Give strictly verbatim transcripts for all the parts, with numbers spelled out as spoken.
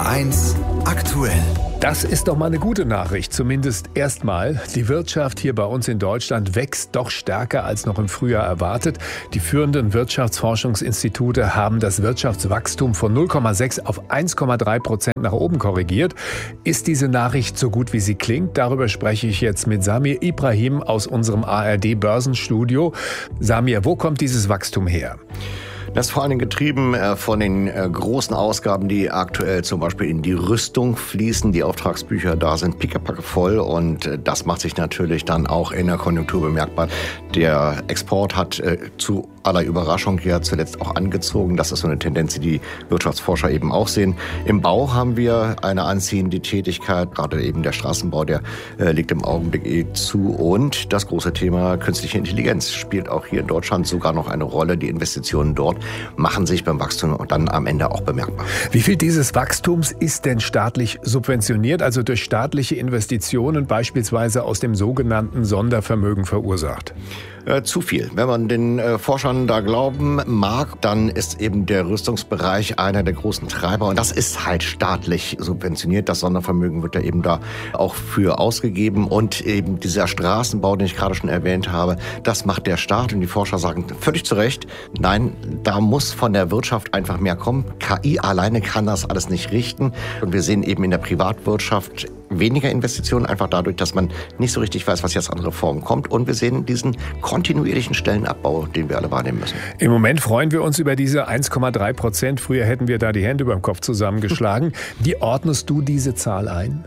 eins aktuell. Das ist doch mal eine gute Nachricht, zumindest erstmal. Die Wirtschaft hier bei uns in Deutschland wächst doch stärker als noch im Frühjahr erwartet. Die führenden Wirtschaftsforschungsinstitute haben das Wirtschaftswachstum von null Komma sechs auf eins Komma drei Prozent nach oben korrigiert. Ist diese Nachricht so gut, wie sie klingt? Darüber spreche ich jetzt mit Samir Ibrahim aus unserem A R D-Börsenstudio. Samir, wo kommt dieses Wachstum her? Das ist vor allem getrieben von den großen Ausgaben, die aktuell zum Beispiel in die Rüstung fließen. Die Auftragsbücher da sind pickepacke voll und das macht sich natürlich dann auch in der Konjunktur bemerkbar. Der Export hat zu aller Überraschung ja zuletzt auch angezogen. Das ist so eine Tendenz, die die Wirtschaftsforscher eben auch sehen. Im Bau haben wir eine anziehende Tätigkeit, gerade eben der Straßenbau, der liegt im Augenblick eh zu. Und das große Thema künstliche Intelligenz spielt auch hier in Deutschland sogar noch eine Rolle. Die Investitionen dort machen sich beim Wachstum und dann am Ende auch bemerkbar. Wie viel dieses Wachstums ist denn staatlich subventioniert, also durch staatliche Investitionen, beispielsweise aus dem sogenannten Sondervermögen verursacht? Äh, zu viel. Wenn man den äh, Forschern da glauben mag, dann ist eben der Rüstungsbereich einer der großen Treiber und das ist halt staatlich subventioniert. Das Sondervermögen wird ja eben da auch für ausgegeben und eben dieser Straßenbau, den ich gerade schon erwähnt habe, das macht der Staat und die Forscher sagen völlig zu Recht, nein, da muss von der Wirtschaft einfach mehr kommen. K I alleine kann das alles nicht richten und wir sehen eben in der Privatwirtschaft weniger Investitionen, einfach dadurch, dass man nicht so richtig weiß, was jetzt an Reformen kommt. Und wir sehen diesen kontinuierlichen Stellenabbau, den wir alle wahrnehmen müssen. Im Moment freuen wir uns über diese eins Komma drei Prozent. Früher hätten wir da die Hände über dem Kopf zusammengeschlagen. Wie ordnest du diese Zahl ein?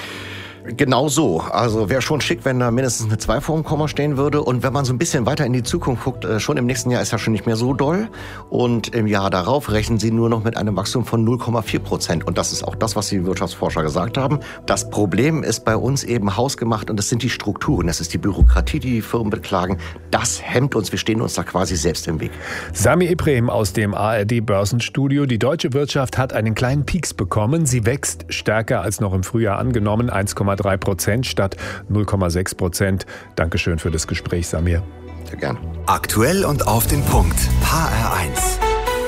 Genau so. Also wäre schon schick, wenn da mindestens eine zwei vor dem Komma stehen würde. Und wenn man so ein bisschen weiter in die Zukunft guckt, schon im nächsten Jahr ist ja schon nicht mehr so doll. Und im Jahr darauf rechnen sie nur noch mit einem Wachstum von null Komma vier Prozent. Und das ist auch das, was die Wirtschaftsforscher gesagt haben. Das Problem ist bei uns eben hausgemacht und das sind die Strukturen. Das ist die Bürokratie, die die Firmen beklagen. Das hemmt uns. Wir stehen uns da quasi selbst im Weg. Samir Ibrahim aus dem A R D-Börsenstudio. Die deutsche Wirtschaft hat einen kleinen Peaks bekommen. Sie wächst stärker als noch im Frühjahr angenommen. eins Komma drei Prozent statt null Komma sechs Prozent. Dankeschön für das Gespräch, Samir. Sehr gern. Aktuell und auf den Punkt. H R eins.